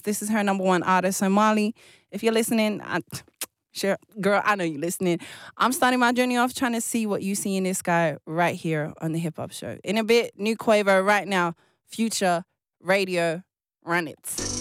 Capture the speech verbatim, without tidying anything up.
This is her number one artist. So Marley, if you're listening, I, sure, girl, I know you're listening. I'm starting my journey off trying to see what you see in this guy right here on the Hip Hop Show. In a bit, new Quavo right now. Future Radio, run it.